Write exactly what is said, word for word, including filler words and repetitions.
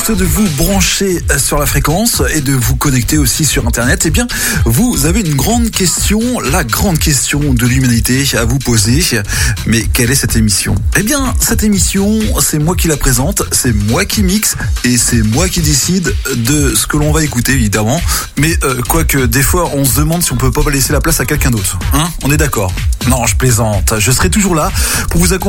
juste de vous brancher sur la fréquence et de vous connecter aussi sur Internet, eh bien, vous avez une grande question, la grande question de l'humanité à vous poser. Mais quelle est cette émission ? Eh bien, cette émission, c'est moi qui la présente, c'est moi qui mixe et c'est moi qui décide de ce que l'on va écouter, évidemment. Mais euh, quoique, des fois, on se demande si on peut pas laisser la place à quelqu'un d'autre. Hein ? On est d'accord ? Non, je plaisante. Je serai toujours là pour vous accompagner